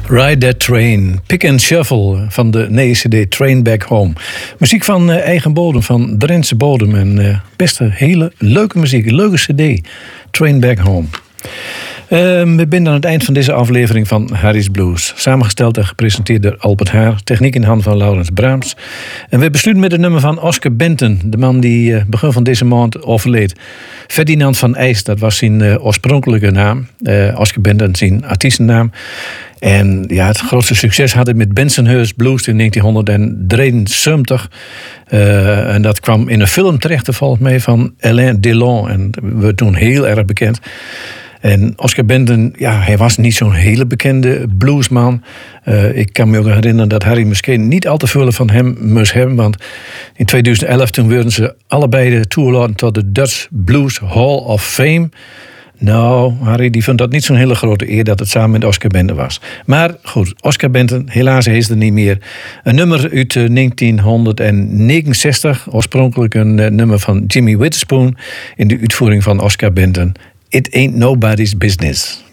Ride That Train, Pick and Shuffle van de CD Train Back Home. Muziek van eigen bodem, van Drentse bodem. En best een hele leuke muziek, een leuke CD. Train Back Home. We zijn aan het eind van deze aflevering van Harry's Blues. Samengesteld en gepresenteerd door Albert Haar. Techniek in handen van Laurens Braams. En we besluiten met het nummer van Oscar Benton. De man die begin van deze maand overleed. Ferdinand van Eijs, dat was zijn oorspronkelijke naam. Oscar Benton, zijn artiestennaam. En ja, het grootste succes had hij met Bensonhurst Blues in 1973. En dat kwam in een film terecht, volgens mij, van Alain Delon. En werd toen heel erg bekend. En Oscar Benton, ja, hij was niet zo'n hele bekende bluesman. Ik kan me ook herinneren dat Harry misschien niet al te veel van hem moest hebben. Want in 2011 toen werden ze allebei toegelaten tot de Dutch Blues Hall of Fame. Nou, Harry die vond dat niet zo'n hele grote eer dat het samen met Oscar Benton was. Maar goed, Oscar Benton, helaas is er niet meer. Een nummer uit 1969, oorspronkelijk een nummer van Jimmy Witherspoon in de uitvoering van Oscar Benton. It Ain't Nobody's Business.